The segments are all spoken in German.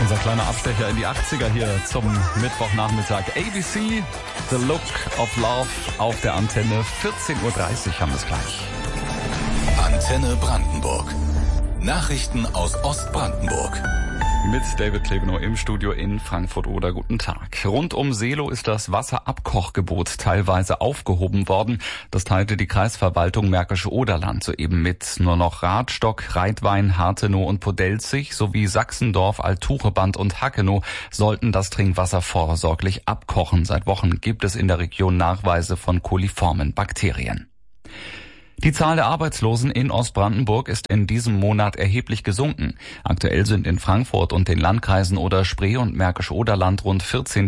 Unser kleiner Abstecher in die 80er hier zum Mittwochnachmittag. ABC, The Look of Love auf der Antenne. 14.30 Uhr haben wir es gleich. Antenne Brandenburg. Nachrichten aus Ostbrandenburg. Mit David Klebenow im Studio in Frankfurt-Oder. Guten Tag. Rund um Seelow ist das Wasserabkochgebot teilweise aufgehoben worden. Das teilte die Kreisverwaltung Märkische Oderland soeben mit. Nur noch Radstock, Reitwein, Hartenow und Podelzig sowie Sachsendorf, Altucheband und Hackenow sollten das Trinkwasser vorsorglich abkochen. Seit Wochen gibt es in der Region Nachweise von koliformen Bakterien. Die Zahl der Arbeitslosen in Ostbrandenburg ist in diesem Monat erheblich gesunken. Aktuell sind in Frankfurt und den Landkreisen Oder-Spree und Märkisch-Oderland rund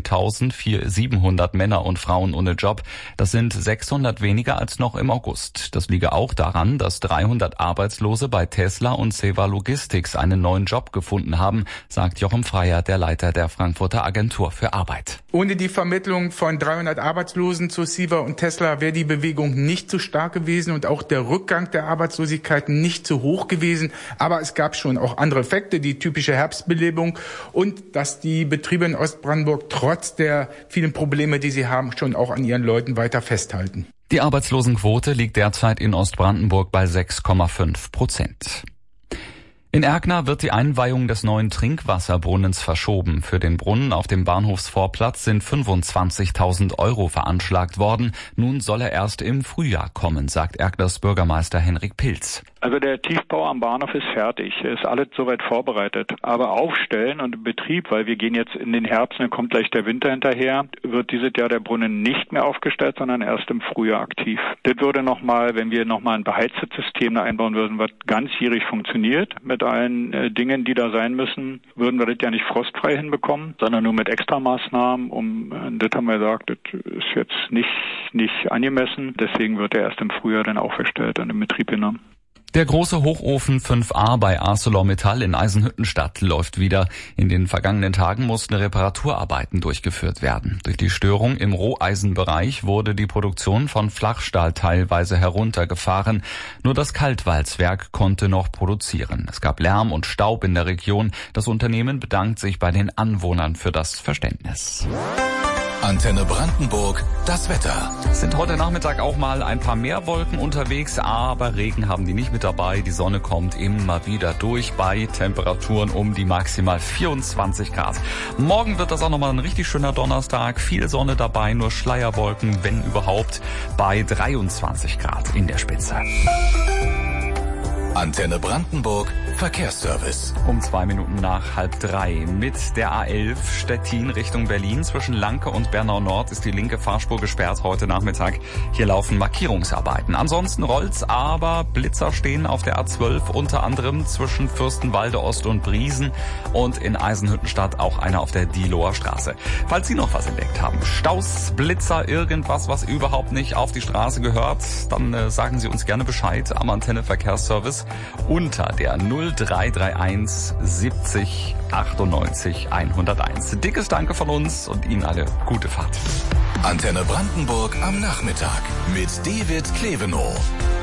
14.700 Männer und Frauen ohne Job. Das sind 600 weniger als noch im August. Das liege auch daran, dass 300 Arbeitslose bei Tesla und Ceva Logistics einen neuen Job gefunden haben, sagt Jochen Freier, der Leiter der Frankfurter Agentur für Arbeit. Ohne die Vermittlung von 300 Arbeitslosen zu Ceva und Tesla wäre die Bewegung nicht so stark gewesen und auch der Rückgang der Arbeitslosigkeit nicht so hoch gewesen. Aber es gab schon auch andere Effekte, die typische Herbstbelebung und dass die Betriebe in Ostbrandenburg trotz der vielen Probleme, die sie haben, schon auch an ihren Leuten weiter festhalten. Die Arbeitslosenquote liegt derzeit in Ostbrandenburg bei 6,5%. In Erkner wird die Einweihung des neuen Trinkwasserbrunnens verschoben. Für den Brunnen auf dem Bahnhofsvorplatz sind 25.000 € veranschlagt worden. Nun soll er erst im Frühjahr kommen, sagt Erkners Bürgermeister Henrik Pilz. Also der Tiefbau am Bahnhof ist fertig, ist alles soweit vorbereitet. Aber aufstellen und Betrieb, weil wir gehen jetzt in den Herbst, dann kommt gleich der Winter hinterher, wird dieses Jahr der Brunnen nicht mehr aufgestellt, sondern erst im Frühjahr aktiv. Das würde nochmal, wenn wir nochmal ein beheiztes System da einbauen würden, was ganzjährig funktioniert, mit allen Dingen, die da sein müssen, würden wir das ja nicht frostfrei hinbekommen, sondern nur mit Extramaßnahmen. Das haben wir gesagt, das ist jetzt nicht angemessen. Deswegen wird er erst im Frühjahr dann aufgestellt und in Betrieb genommen. Der große Hochofen 5A bei ArcelorMittal in Eisenhüttenstadt läuft wieder. In den vergangenen Tagen mussten Reparaturarbeiten durchgeführt werden. Durch die Störung im Roheisenbereich wurde die Produktion von Flachstahl teilweise heruntergefahren. Nur das Kaltwalzwerk konnte noch produzieren. Es gab Lärm und Staub in der Region. Das Unternehmen bedankt sich bei den Anwohnern für das Verständnis. Antenne Brandenburg, das Wetter. Es sind heute Nachmittag auch mal ein paar mehr Wolken unterwegs, aber Regen haben die nicht mit dabei. Die Sonne kommt immer wieder durch bei Temperaturen um die maximal 24 Grad. Morgen wird das auch nochmal ein richtig schöner Donnerstag. Viel Sonne dabei, nur Schleierwolken, wenn überhaupt, bei 23 Grad in der Spitze. Antenne Brandenburg, Verkehrsservice. Um 2 Minuten nach 2:30 mit der A11 Stettin Richtung Berlin. Zwischen Lanke und Bernau Nord ist die linke Fahrspur gesperrt heute Nachmittag. Hier laufen Markierungsarbeiten. Ansonsten rollt's, aber Blitzer stehen auf der A12, unter anderem zwischen Fürstenwalde Ost und Briesen und in Eisenhüttenstadt auch einer auf der Dieloher Straße. Falls Sie noch was entdeckt haben, Staus, Blitzer, irgendwas, was überhaupt nicht auf die Straße gehört, dann sagen Sie uns gerne Bescheid am Antenne Verkehrsservice unter der 0331 70 98 101. Dickes Danke von uns und Ihnen alle gute Fahrt. Antenne Brandenburg am Nachmittag mit David Klebenow.